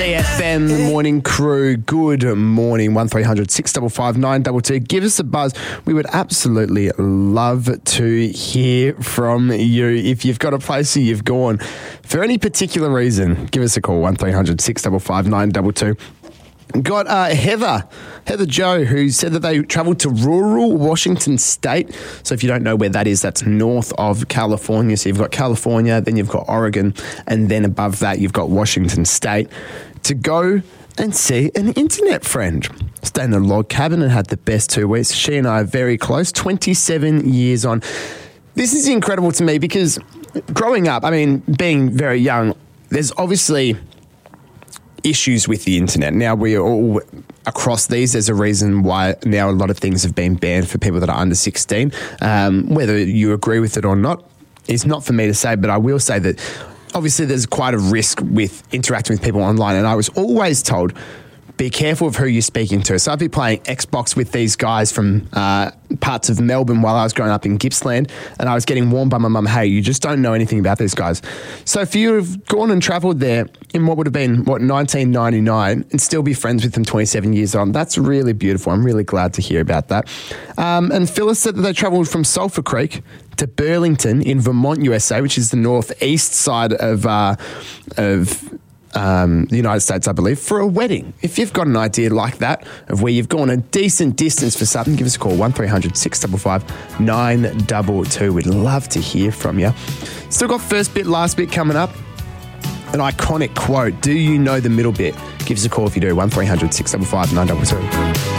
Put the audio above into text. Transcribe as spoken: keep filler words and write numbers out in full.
C F M, the morning crew. Good morning. one three hundred six five five nine two two. Give us a buzz. We would absolutely love to hear from you. If you've got a place that you've gone for any particular reason, give us a call. one three hundred six five five nine two two. Got uh, Heather, Heather Joe, who said that they travelled to rural Washington State. So if you don't know where that is, that's north of California. So you've got California, then you've got Oregon, and then above that you've got Washington State to go and see an internet friend. Stayed in a log cabin and had the best two weeks. She and I are very close, twenty-seven years on. This is incredible to me because growing up, I mean, being very young, there's obviously issues with the internet. Now we are all across these. There's a reason why now a lot of things have been banned for people that are under sixteen. Um, whether you agree with it or not is not for me to say, but I will say that obviously there's quite a risk with interacting with people online, and I was always told, be careful of who you're speaking to. So I'd be playing Xbox with these guys from uh, parts of Melbourne while I was growing up in Gippsland, and I was getting warned by my mum, hey, you just don't know anything about these guys. So for you to have gone and travelled there in what would have been, what, nineteen ninety-nine, and still be friends with them twenty-seven years on, that's really beautiful. I'm really glad to hear about that. Um, and Phyllis said that they travelled from Sulphur Creek to Burlington in Vermont, U S A, which is the northeast side of uh, of Um, the United States, I believe, for a wedding. If you've got an idea like that of where you've gone a decent distance for something, give us a call, one three hundred six five five nine two two. We'd love to hear from you. Still got first bit, last bit coming up. An iconic quote. Do you know the middle bit? Give us a call if you do, one three hundred six five five nine two two.